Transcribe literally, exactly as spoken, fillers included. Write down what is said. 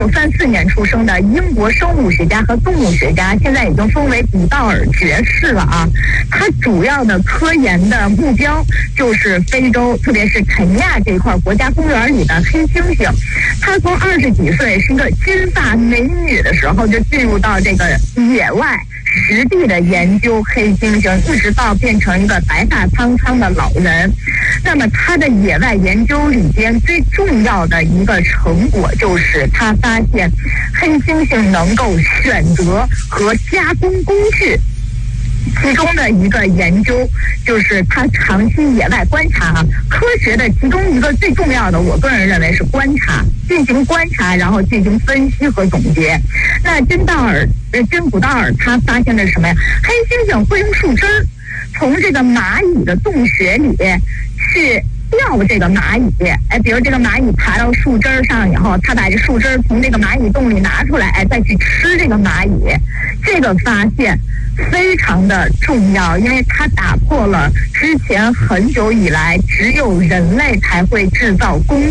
三四年出生的英国生物学家和动物学家，现在已经封为古道尔爵士了啊。他主要的科研的目标就是非洲，特别是肯尼亚这一块国家公园里的黑猩猩。他从二十几岁是一个金发美女的时候，就进入到这个野外实地的研究黑猩猩，一直到变成一个白发苍苍的老人。那么他的野外研究里边最重要的一个成果，就是他发现黑猩猩能够选择和加工工具。其中的一个研究就是他长期野外观察啊，科学的其中一个最重要的，我个人认为是观察，进行观察，然后进行分析和总结。那珍道尔、呃珍古道尔他发现的是什么呀？黑猩猩会用树枝儿从这个蚂蚁的洞穴里去钓这个蚂蚁，哎，比如这个蚂蚁爬到树枝上以后，他把这树枝从这个蚂蚁洞里拿出来，哎，再去吃这个蚂蚁。这个发现非常的重要，因为它打破了之前很久以来只有人类才会制造工